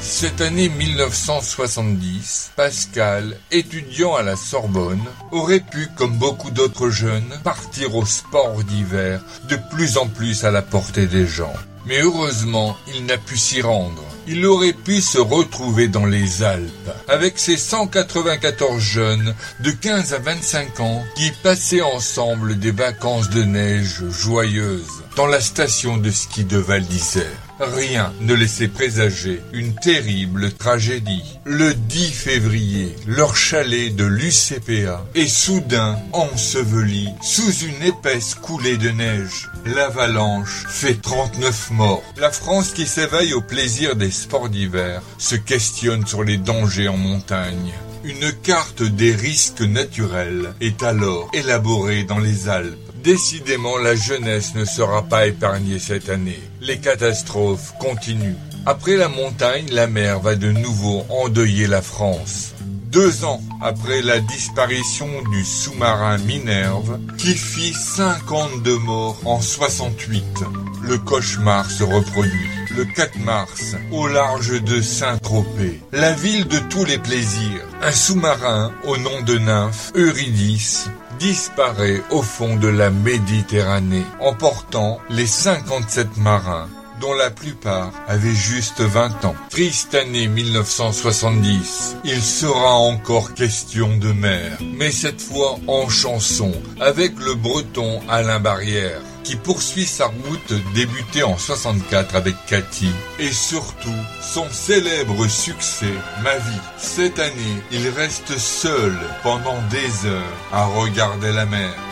Cette année 1970, Pascal, étudiant à la Sorbonne, aurait pu, comme beaucoup d'autres jeunes, partir au sport d'hiver, de plus en plus à la portée des gens. Mais heureusement, il n'a pu s'y rendre. Il aurait pu se retrouver dans les Alpes, avec ses 194 jeunes de 15 à 25 ans qui passaient ensemble des vacances de neige joyeuses dans la station de ski de Val d'Isère. Rien ne laissait présager une terrible tragédie. Le 10 février, leur chalet de l'UCPA est soudain enseveli sous une épaisse coulée de neige. L'avalanche fait 39 morts. La France qui s'éveille au plaisir des sports d'hiver se questionne sur les dangers en montagne. Une carte des risques naturels est alors élaborée dans les Alpes. Décidément, la jeunesse ne sera pas épargnée cette année. Les catastrophes continuent. Après la montagne, la mer va de nouveau endeuiller la France. 2 ans après la disparition du sous-marin Minerve, qui fit 52 morts en 68, le cauchemar se reproduit. Le 4 mars, au large de Saint-Tropez, la ville de tous les plaisirs, un sous-marin au nom de nymphe, Eurydice, disparaît au fond de la Méditerranée, emportant les 57 marins, dont la plupart avaient juste 20 ans. Triste année 1970. Il sera encore question de mer, mais cette fois en chanson, avec le breton Alain Barrière, qui poursuit sa route débutée en 64 avec Cathy, et surtout son célèbre succès Ma vie. Cette année, il reste seul pendant des heures à regarder la mer.